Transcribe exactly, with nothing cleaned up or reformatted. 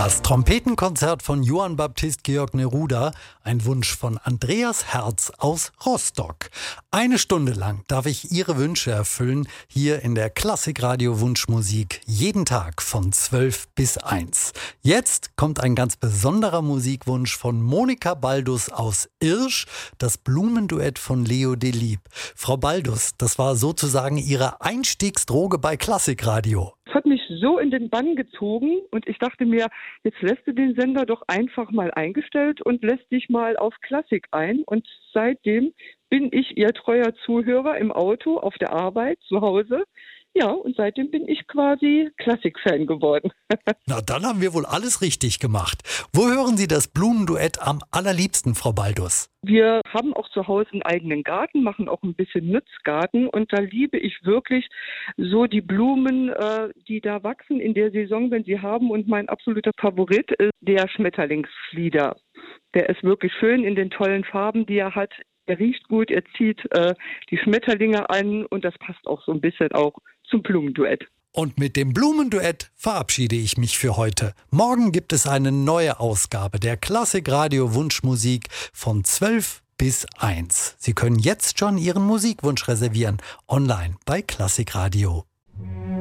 Das Trompetenkonzert von Johann Baptist Georg Neruda, ein Wunsch von Andreas Herz aus Rostock. Eine Stunde lang darf ich Ihre Wünsche erfüllen, hier in der Klassikradio Wunschmusik, jeden Tag von zwölf bis eins. Jetzt kommt ein ganz besonderer Musikwunsch von Monika Baldus aus Irsch, das Blumenduett von Leo Delibes. Frau Baldus, das war sozusagen Ihre Einstiegsdroge bei Klassikradio. Es hat mich so in den Bann gezogen und ich dachte mir, jetzt lässt du den Sender doch einfach mal eingestellt und lässt dich mal auf Klassik ein. Und seitdem bin ich Ihr treuer Zuhörer im Auto, auf der Arbeit, zu Hause. Ja, und seitdem bin ich quasi Klassik-Fan geworden. Na, dann haben wir wohl alles richtig gemacht. Wo hören Sie das Blumenduett am allerliebsten, Frau Baldus? Wir haben auch zu Hause einen eigenen Garten, machen auch ein bisschen Nutzgarten und da liebe ich wirklich so die Blumen, äh, die da wachsen in der Saison, wenn sie haben. Und mein absoluter Favorit ist der Schmetterlingsflieder. Der ist wirklich schön in den tollen Farben, die er hat. Er riecht gut, er zieht äh, die Schmetterlinge an und das passt auch so ein bisschen auch zum Blumenduett. Und mit dem Blumenduett verabschiede ich mich für heute. Morgen gibt es eine neue Ausgabe der Klassikradio Wunschmusik von zwölf bis eins. Sie können jetzt schon Ihren Musikwunsch reservieren, online bei klassikradio